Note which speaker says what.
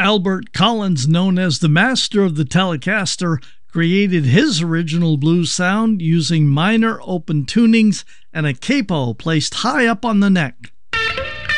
Speaker 1: Albert Collins, known as the master of the Telecaster, created his original blues sound using minor open tunings and a capo placed high up on the neck.